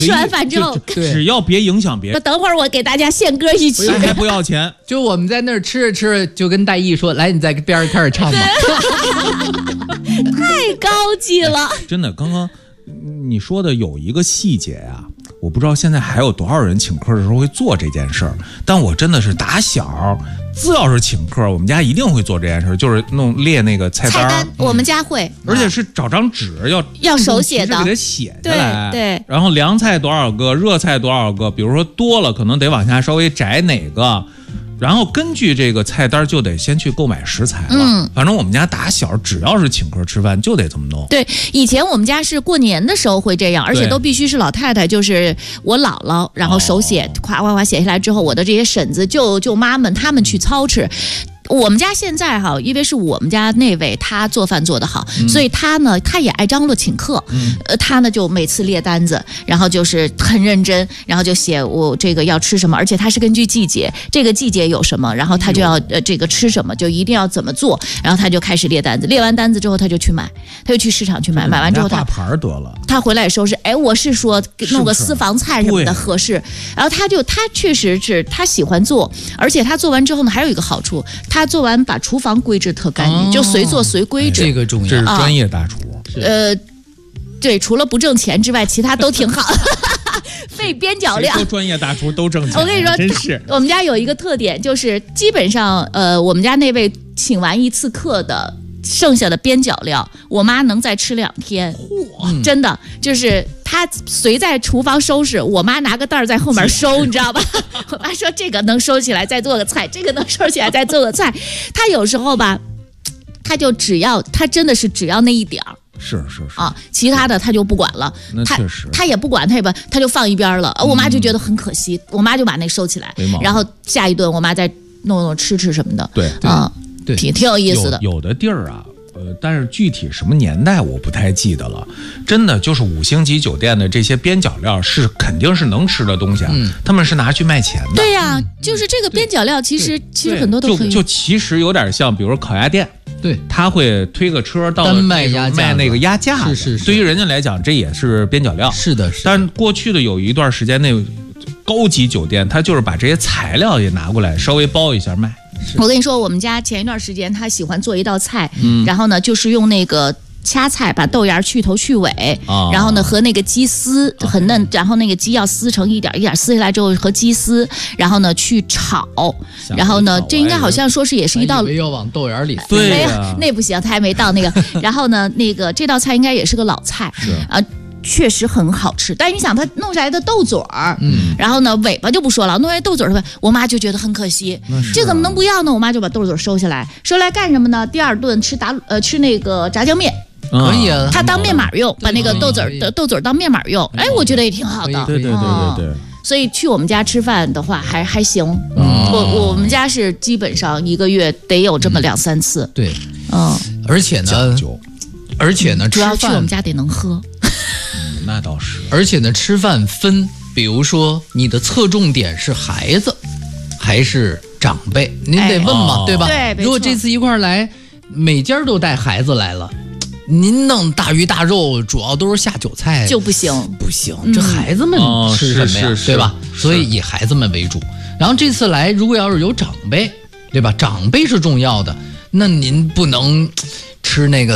吃完饭之后， 只要别影响别人。 等会儿我给大家献歌一曲， 还不要钱。 就我们在那儿吃着吃着，就跟戴毅说：“来，你在边上开始唱吧。” 太高级了。 真的，刚刚你说的有一个细节呀，我不知道现在还有多少人请客的时候会做这件事儿，但我真的是打小只要是请客，我们家一定会做这件事儿，就是列那个菜单。 我们家会， 而且是找张纸要手写的， 给它写下来。 对， 然后凉菜多少个，热菜多少个，比如说多了，可能得往下稍微摘哪个。然后根据这个菜单就得先去购买食材了。反正我们家打小只要是请客吃饭就得这么弄。 对，以前我们家是过年的时候会这样，而且都必须是老太太，就是我姥姥，然后手写，夸夸夸写下来之后，我的这些婶子、舅妈们他们去操持。我们家现在哈，因为是我们家那位他做饭做得好，所以他呢，他也爱张罗请客。他呢就每次列单子，然后就是很认真，然后就写我这个要吃什么，而且他是根据季节，这个季节有什么，然后他就要这个吃什么，就一定要怎么做，然后他就开始列单子，列完单子之后他就去买，他就去市场去买，买完之后他挂牌得了， 他回来也收拾。哎，我是说弄个私房菜什么的合适，然后他确实是他喜欢做，而且他做完之后呢，还有一个好处，他做完把厨房规制特干净，就随做随规制， 这个重要， 这是专业大厨。 对，除了不挣钱之外，其他都挺好。费边角料， 谁说专业大厨都挣钱？ 我跟你说， 真是我们家有一个特点，就是基本上我们家那位请完一次客的剩下的边角料，我妈能再吃2天。真的就是她随在厨房收拾，我妈拿个袋在后面收，你知道吧？我妈说这个能收起来再做个菜，这个能收起来再做个菜。她有时候吧，她真的是只要那一点儿。 是啊，其他的他就不管了， 那确实他也不管，他就放一边了。我妈就觉得很可惜，我妈就把那收起来，然后下一顿我妈再弄吃什么的。 对啊，对，挺有意思的。 有的地儿啊，但是具体什么年代我不太记得了。真的就是5星级酒店的这些边角料是肯定是能吃的东西啊，他们是拿去卖钱的。 对呀，就是这个边角料，其实很多都可以。 就其实有点像，比如烤鸭店。 对， 他会推个车到卖那个鸭架， 是。 对于人家来讲，这也是边角料。 是的。 但过去的有一段时间，那高级酒店他就是把这些材料也拿过来，稍微包一下卖。 我跟你说，我们家前一段时间他喜欢做一道菜，然后呢，就是用那个掐菜，把豆芽去头去尾，然后呢和那个鸡丝很嫩，然后那个鸡要撕成一点一点撕下来之后和鸡丝，然后呢去炒，然后呢这应该好像说是也是一道要往豆芽里， 对那不行，他还没到那个，然后呢那个这道菜应该也是个老菜啊。确实很好吃，但是你想它弄出来的豆嘴儿，然后呢尾巴就不说了，弄出来豆嘴儿，我妈就觉得很可惜，这怎么能不要呢？我妈就把豆嘴收下来干什么呢？第二顿吃那个炸酱面。 可以啊， 它当面码用，把那个豆嘴当面码用，哎，我觉得也挺好的。 对。 所以去我们家吃饭的话还行。我们家是基本上一个月得有这么2-3次。 对，而且呢， 主要去我们家得能喝。 那倒是。 而且呢，吃饭分，比如说你的侧重点是孩子还是长辈，您得问嘛，对吧？ 对。 如果这次一块来，每家都带孩子来了，您弄大鱼大肉，主要都是下酒菜就不行， 这孩子们吃什么呀？对吧？所以以孩子们为主。然后这次来，如果要是有长辈，对吧？长辈是重要的，那您不能吃那个